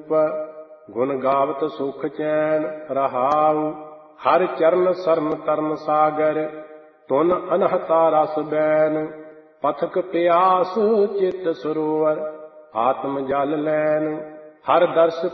ਰੂਪ। ਗੁਣ ਗਾਵਤ ਸੁਖ ਚੈਨ ਰਹਾਉ। ਹਰਿ ਚਰਨ ਸਰਨ ਤਰਨ ਸਾਗਰ। ਤੁਨ ਅਨਹਤਾ ਰਸ ਬੈਨ। ਪਥਕ ਪਿਆਸ ਚਿਤ ਸਰੋਵਰ। ਆਤਮ ਜਲ ਲੈਨ। ਹਰਿ ਦਰਸ